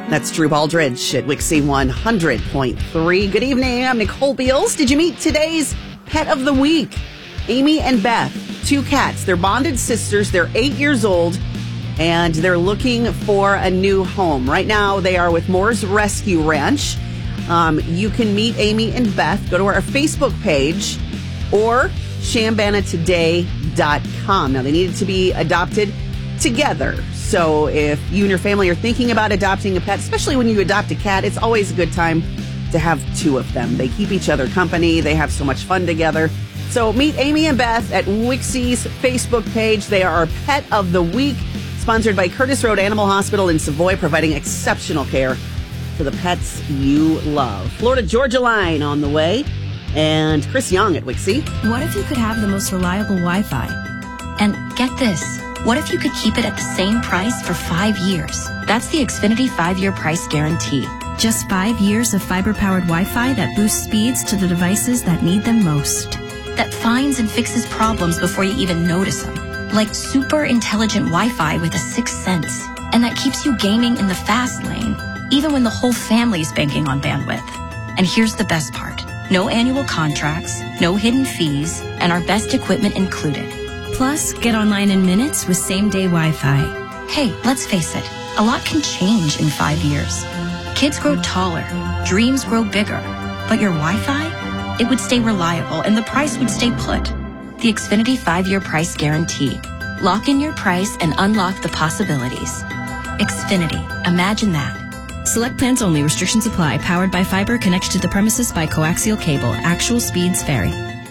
That's Drew Baldridge at Wixie 100.3. Good evening. I'm Nicole Beals. Did you meet today's pet of the week? Amy and Beth, two cats. They're bonded sisters. They're 8 years old, and they're looking for a new home. Right now, they are with Moore's Rescue Ranch. You can meet Amy and Beth. Go to our Facebook page or Shambanatoday.com. Now, they needed to be adopted together. So if you and your family are thinking about adopting a pet, especially when you adopt a cat, it's always a good time to have two of them. They keep each other company. They have so much fun together. So meet Amy and Beth at Wixie's Facebook page. They are our Pet of the Week, sponsored by Curtis Road Animal Hospital in Savoy, providing exceptional care for the pets you love. Florida-Georgia line on the way. And Chris Young at Wixie. What if you could have the most reliable Wi-Fi? And get this. What if you could keep it at the same price for 5 years? That's the Xfinity 5-year price guarantee. Just 5 years of fiber-powered Wi-Fi that boosts speeds to the devices that need them most. That finds and fixes problems before you even notice them. Like super intelligent Wi-Fi with a sixth sense. And that keeps you gaming in the fast lane, even when the whole family's banking on bandwidth. And here's the best part. No annual contracts, no hidden fees, and our best equipment included. Plus, get online in minutes with same-day Wi-Fi. Hey, let's face it, a lot can change in 5 years. Kids grow taller, dreams grow bigger, but your Wi-Fi, it would stay reliable and the price would stay put. The Xfinity 5-year price guarantee. Lock in your price and unlock the possibilities. Xfinity, imagine that. Select plans only. Restrictions apply. Powered by fiber. Connected to the premises by coaxial cable. Actual speeds vary.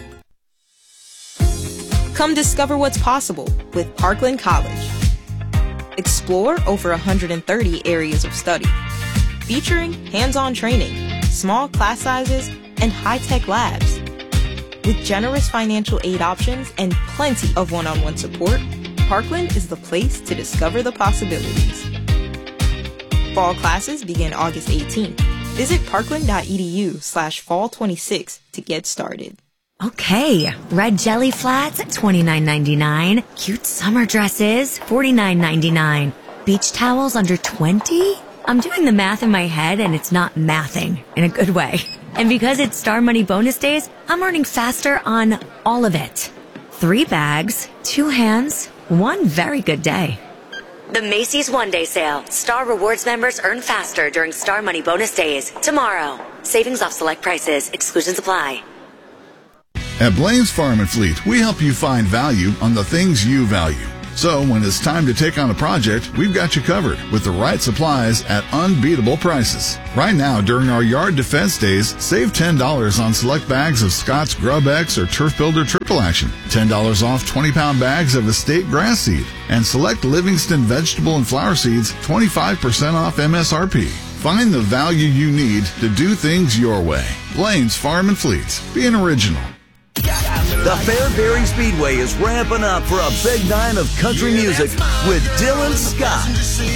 Come discover what's possible with Parkland College. Explore over 130 areas of study, featuring hands-on training, small class sizes, and high-tech labs. With generous financial aid options and plenty of one-on-one support, Parkland is the place to discover the possibilities. Fall classes begin August 18th. Visit parkland.edu/fall26 to get started. Okay, red jelly flats at $29.99. Cute summer dresses, $49.99. Beach towels under $20? I'm doing the math in my head and it's not mathing in a good way. And because it's Star Money bonus days, I'm earning faster on all of it. 3 bags, 2 hands, 1 very good day. The Macy's One Day Sale. Star Rewards members earn faster during Star Money bonus days. Tomorrow. Savings off select prices. Exclusions apply. At Blaine's Farm and Fleet, we help you find value on the things you value. So when it's time to take on a project, we've got you covered with the right supplies at unbeatable prices. Right now, during our Yard Defense Days, save $10 on select bags of Scott's Grub X or Turf Builder Triple Action, $10 off 20-pound bags of Estate Grass Seed, and select Livingston vegetable and flower seeds, 25% off MSRP. Find the value you need to do things your way. Blaine's Farm and Fleet. Be an original. The Fairbury Speedway is ramping up for a big night of country music with Dylan Scott.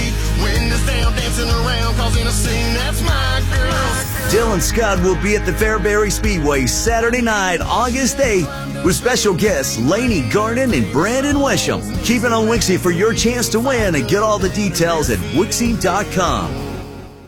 Dylan Scott will be at the Fairbury Speedway Saturday night, August 8th, with special guests Laney Garden and Brandon Wesham. Keep it on Wixie for your chance to win and get all the details at Wixie.com.